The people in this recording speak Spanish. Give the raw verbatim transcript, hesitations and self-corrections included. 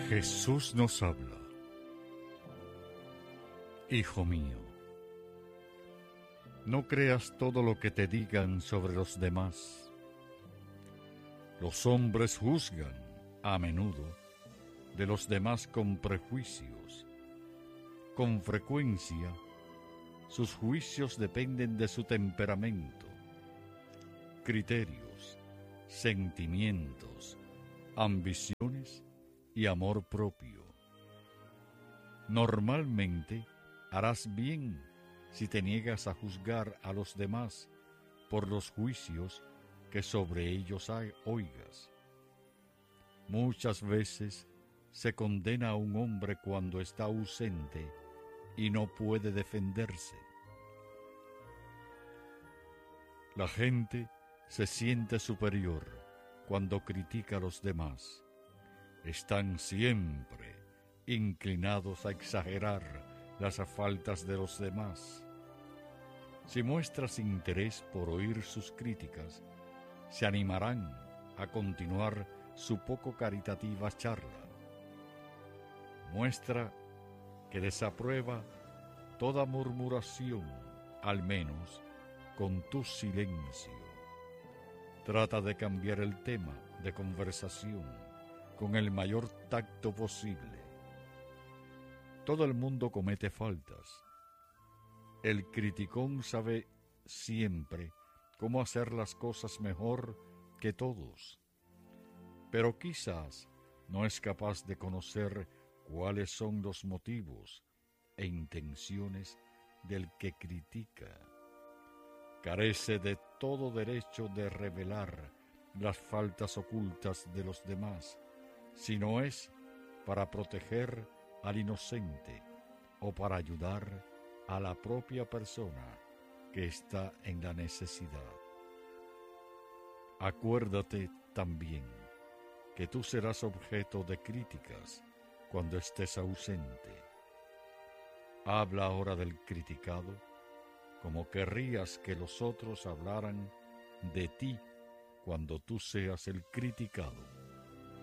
Jesús nos habla. Hijo mío, no creas todo lo que te digan sobre los demás. Los hombres juzgan, a menudo, de los demás con prejuicios. Con frecuencia, sus juicios dependen de su temperamento, criterios, sentimientos, ambiciones y amor propio. Normalmente, harás bien si te niegas a juzgar a los demás por los juicios que sobre ellos hay, oigas. Muchas veces se condena a un hombre cuando está ausente y no puede defenderse. La gente se siente superior cuando critica a los demás. Están siempre inclinados a exagerar las faltas de los demás. Si muestras interés por oír sus críticas, se animarán a continuar su poco caritativa charla. Muestra que desaprueba toda murmuración, al menos con tu silencio. Trata de cambiar el tema de conversación con el mayor tacto posible. Todo el mundo comete faltas. El criticón sabe siempre cómo hacer las cosas mejor que todos, pero quizás no es capaz de conocer cuáles son los motivos e intenciones del que critica. Carece de todo derecho de revelar las faltas ocultas de los demás, si no es para proteger al inocente o para ayudar a la propia persona que está en la necesidad. Acuérdate también que tú serás objeto de críticas cuando estés ausente. Habla ahora del criticado como querrías que los otros hablaran de ti cuando tú seas el criticado.